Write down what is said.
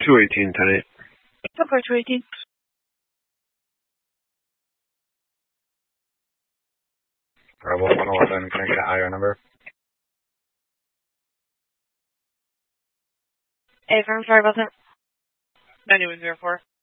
218, 10-8. Super 218. Rebel 111, can I get an IR number? Hey, I'm sorry about that. 9104.